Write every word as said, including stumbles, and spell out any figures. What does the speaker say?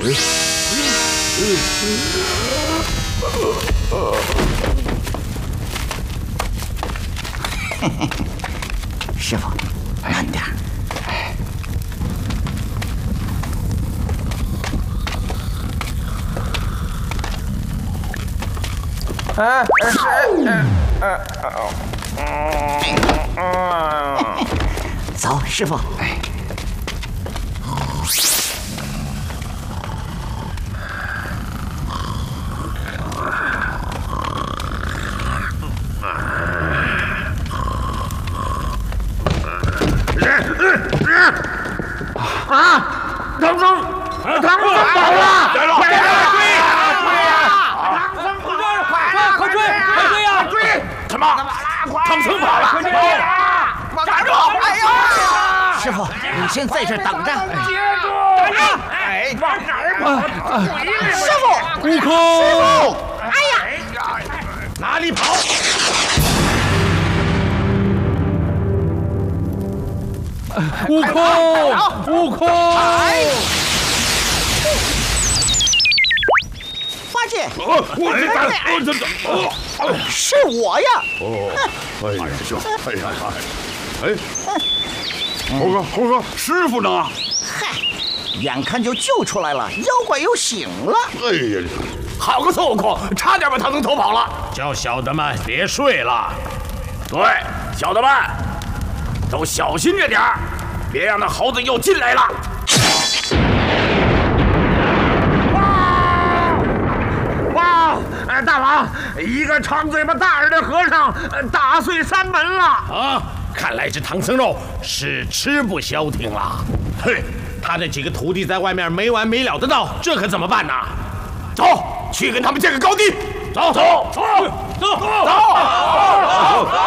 嘿嘿，师傅，慢点。 啊，是，呃，呃， 走，师傅。哎。 啊！唐僧，唐僧跑了！快追！追呀！唐僧跑了！快快追！快追呀！追！什么？唐僧跑了！快追！站住！哎呀！ 师傅，你先在这等着。 接住！哎，往哪儿跑？ 师傅， 悟空！ 师傅！哎呀！ 哪里跑？ 悟空，悟空！ 八戒， 我我这这是我呀！ 哦，哎呀，这，哎呀，哎，猴哥，猴哥，师傅呢？ 嗨，眼看就救出来了，妖怪又醒了。 哎呀， 好个孙悟空，差点把唐僧偷跑了。 叫小的们别睡了。 对，小的们。 都小心着点儿，别让那猴子又进来了。哇！哇！大王，一个长嘴巴大耳的和尚打碎山门了。 啊，看来这唐僧肉是吃不消停了。嘿，他那几个徒弟在外面没完没了的闹，这可怎么办呢？ 走，去跟他们见个高低。 走走走走走。